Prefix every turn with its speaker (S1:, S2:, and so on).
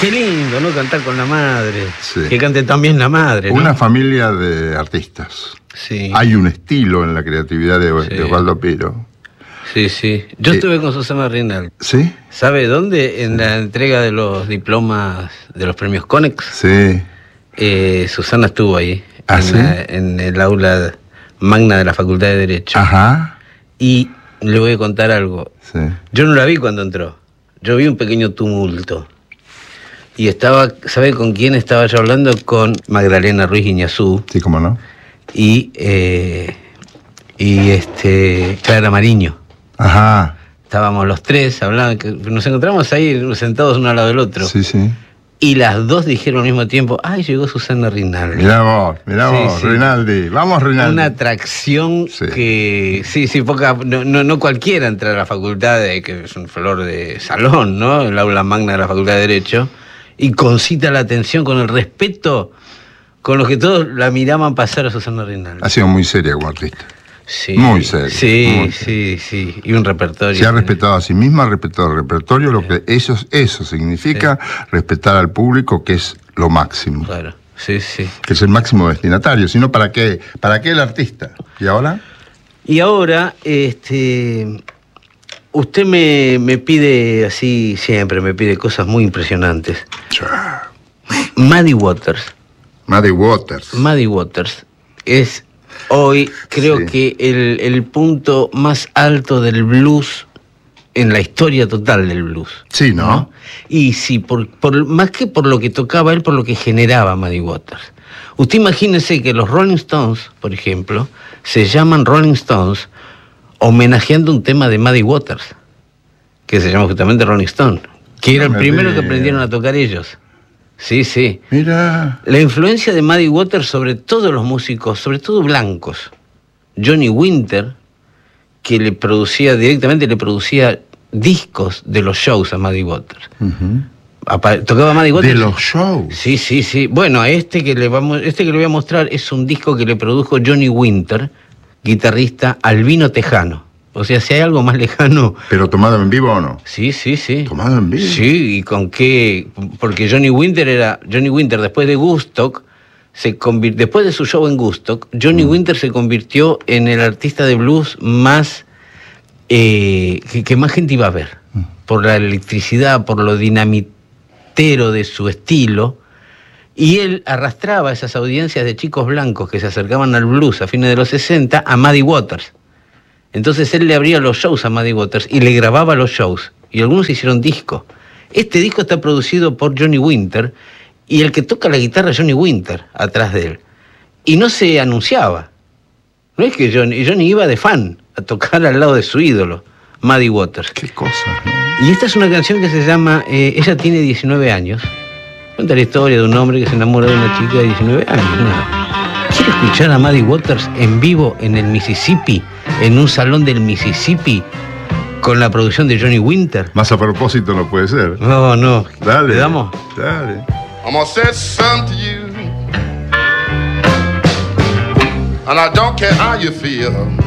S1: Qué lindo, ¿no? Cantar con la madre.
S2: Sí.
S1: Que cante también la madre, ¿no?
S2: Una familia de artistas.
S1: Sí.
S2: Hay un estilo en la creatividad de Osvaldo Piro.
S1: Sí, sí. Yo estuve con Susana Rinaldi.
S2: ¿Sí?
S1: ¿Sabe dónde? En la entrega de los diplomas de los premios Conex.
S2: Sí.
S1: Susana estuvo ahí.
S2: ¿Ah, sí?
S1: En el aula magna de la Facultad de Derecho.
S2: Ajá.
S1: Y le voy a contar algo.
S2: Sí.
S1: Yo no la vi cuando entró. Yo vi un pequeño tumulto. Y estaba, ¿sabe con quién estaba yo hablando? Con Magdalena Ruiz Guiñazú.
S2: Sí, cómo no.
S1: Y Clara Mariño.
S2: Ajá.
S1: Estábamos los tres hablando, nos encontramos ahí sentados uno al lado del otro.
S2: Sí, sí.
S1: Y las dos dijeron al mismo tiempo, ¡ay, llegó Susana Rinaldi!
S2: Mirá vos,
S1: Sí.
S2: Rinaldi. Vamos, Rinaldi.
S1: Una atracción que, poca, no cualquiera entra a la facultad, que es un flor de salón, ¿no? El aula magna de la Facultad de Derecho, y concita la atención con el respeto con los que todos la miraban pasar a Susana Rinaldi.
S2: Ha sido muy seria como artista.
S1: Sí,
S2: Muy seria.
S1: Sí,
S2: muy
S1: sí, sí. Y un repertorio.
S2: Se ha respetado a sí misma, ha respetado el repertorio, lo que eso significa respetar al público, que es lo máximo.
S1: Claro, sí, sí.
S2: Que es el máximo destinatario. Si no, ¿para qué? ¿Para qué el artista? ¿Y ahora?
S1: Y ahora, usted me pide así siempre, me pide cosas muy impresionantes. Muddy Waters.
S2: Muddy Waters.
S1: Muddy Waters es hoy, creo que el punto más alto del blues en la historia total del blues.
S2: Sí, ¿no?
S1: Y sí, más que por lo que tocaba él, por lo que generaba Muddy Waters. Usted imagínese que los Rolling Stones, por ejemplo, se llaman Rolling Stones homenajeando un tema de Muddy Waters, que se llama justamente Rolling Stone, que era el primero que aprendieron a tocar ellos. Sí, sí.
S2: Mira.
S1: La influencia de Muddy Waters sobre todos los músicos, sobre todo blancos. Johnny Winter, que directamente le producía discos de los shows a Muddy Waters. Tocaba Muddy Waters.
S2: ¿De los shows?
S1: Sí, sí, sí. Bueno, este que le voy a mostrar es un disco que le produjo Johnny Winter, guitarrista albino tejano. O sea, si hay algo más lejano...
S2: ¿Pero tomado en vivo o no?
S1: Sí, sí, sí.
S2: ¿Tomado en vivo?
S1: Sí, ¿y con qué? Porque Johnny Winter, después de Woodstock, después de su show en Woodstock, Johnny Winter se convirtió en el artista de blues más... que más gente iba a ver. Por la electricidad, por lo dinamitero de su estilo. Y él arrastraba a esas audiencias de chicos blancos que se acercaban al blues a fines de los 60 a Muddy Waters. Entonces él le abría los shows a Muddy Waters y le grababa los shows. Y algunos hicieron disco. Este disco está producido por Johnny Winter y el que toca la guitarra es Johnny Winter atrás de él. Y no se anunciaba. No es que Johnny iba de fan a tocar al lado de su ídolo, Muddy Waters.
S2: Qué cosa, ¿no?
S1: Y esta es una canción que se llama Ella tiene 19 años. Cuenta la historia de un hombre que se enamora de una chica de 19 años. ¿No? ¿Quiere escuchar a Muddy Waters en vivo en el Mississippi, en un salón del Mississippi, con la producción de Johnny Winter?
S2: Más a propósito no puede ser.
S1: No, no.
S2: Dale.
S1: ¿Le damos?
S2: Dale.
S3: I'm gonna say something to you, and I don't care how you feel.